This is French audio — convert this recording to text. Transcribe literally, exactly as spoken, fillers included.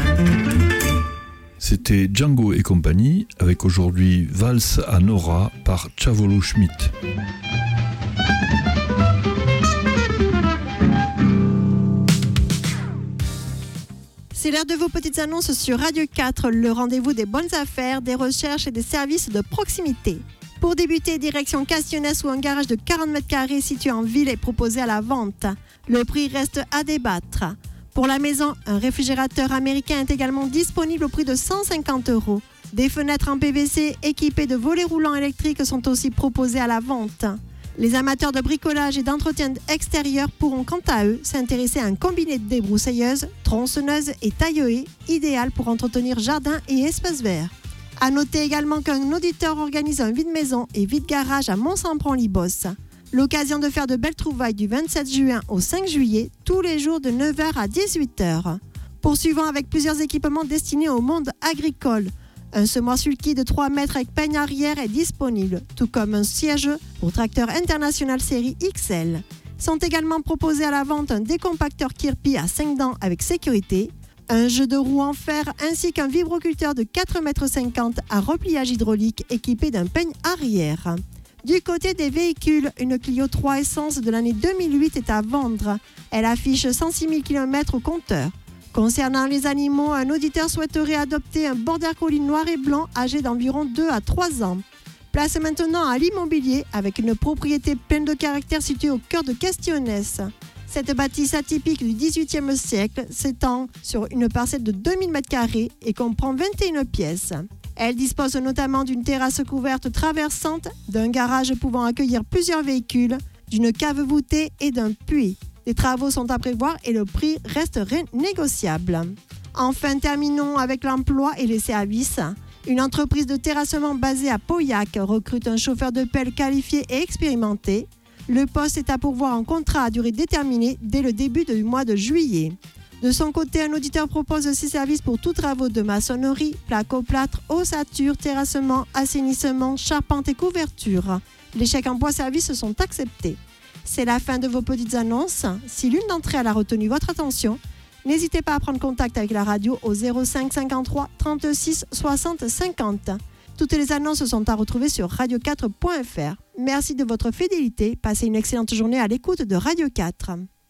C'était Django et compagnie, avec aujourd'hui Valse à Nora par Chavolo Schmidt. C'est l'heure de vos petites annonces sur Radio quatre, le rendez-vous des bonnes affaires, des recherches et des services de proximité. Pour débuter, direction Castionnès où un garage de quarante mètres carrés situé en ville est proposé à la vente. Le prix reste à débattre. Pour la maison, un réfrigérateur américain est également disponible au prix de cent cinquante euros. Des fenêtres en P V C équipées de volets roulants électriques sont aussi proposées à la vente. Les amateurs de bricolage et d'entretien extérieur pourront quant à eux s'intéresser à un combiné de débroussailleuse, tronçonneuse et taille-haie, idéal pour entretenir jardin et espaces verts. À noter également qu'un auditeur organise un vide-maison et vide-garage à Mont-Sampron-Libos. L'occasion de faire de belles trouvailles du vingt-sept juin au cinq juillet, tous les jours de neuf heures à dix-huit heures. Poursuivant avec plusieurs équipements destinés au monde agricole. Un semoir sulky de trois mètres avec peigne arrière est disponible, tout comme un siège pour tracteur international série X L. Sont également proposés à la vente un décompacteur Kirby à cinq dents avec sécurité, un jeu de roues en fer ainsi qu'un vibroculteur de quatre mètres cinquante à repliage hydraulique équipé d'un peigne arrière. Du côté des véhicules, une Clio trois Essence de l'année deux mille huit est à vendre. Elle affiche cent six mille kilomètres au compteur. Concernant les animaux, un auditeur souhaiterait adopter un border collie noir et blanc âgé d'environ deux à trois ans. Place maintenant à l'immobilier avec une propriété pleine de caractère située au cœur de Castionnès. Cette bâtisse atypique du dix-huitième siècle s'étend sur une parcelle de deux mille mètres carrés et comprend vingt et une pièces. Elle dispose notamment d'une terrasse couverte traversante, d'un garage pouvant accueillir plusieurs véhicules, d'une cave voûtée et d'un puits. Les travaux sont à prévoir et le prix reste négociable. Enfin, terminons avec l'emploi et les services. Une entreprise de terrassement basée à Pauillac recrute un chauffeur de pelle qualifié et expérimenté. Le poste est à pourvoir en contrat à durée déterminée dès le début du mois de juillet. De son côté, un auditeur propose ses services pour tous travaux de maçonnerie, plaque au plâtre, ossature, terrassement, assainissement, charpente et couverture. Les chèques emploi-service sont acceptés. C'est la fin de vos petites annonces. Si l'une d'entre elles a retenu votre attention, n'hésitez pas à prendre contact avec la radio au zéro cinq cinquante-trois trente-six soixante cinquante. Toutes les annonces sont à retrouver sur radio quatre point f r. Merci de votre fidélité. Passez une excellente journée à l'écoute de Radio quatre.